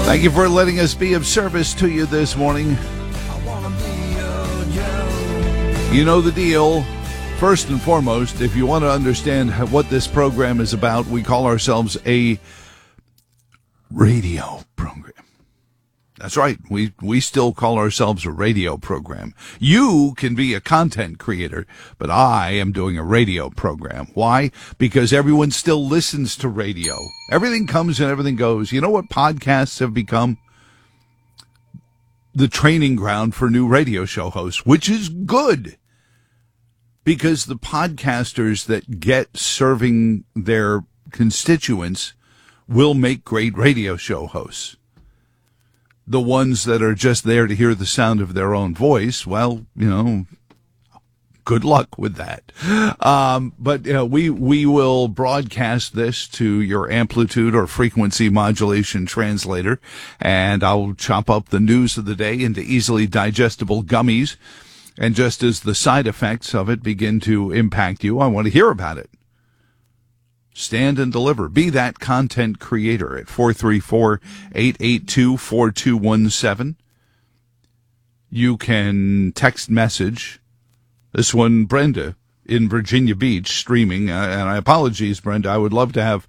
Thank you for letting us be of service to you this morning. You know the deal. First and foremost, if you want to understand what this program is about, we call ourselves a radio program. That's right. We still call ourselves a radio program. You can be a content creator, but I am doing a radio program. Why? Because everyone still listens to radio. Everything comes and everything goes. You know what podcasts have become? The training ground for new radio show hosts, which is good. Because the podcasters that get serving their constituents will make great radio show hosts. The ones that are just there to hear the sound of their own voice, well, good luck with that. But we will broadcast this to your amplitude or frequency modulation translator, and I'll chop up the news of the day into easily digestible gummies. And just as the side effects of it begin to impact you, I want to hear about it. Stand and deliver. Be that content creator at 434-882-4217. You can text message. This one, Brenda in Virginia Beach, streaming. And I apologize, Brenda. I would love to have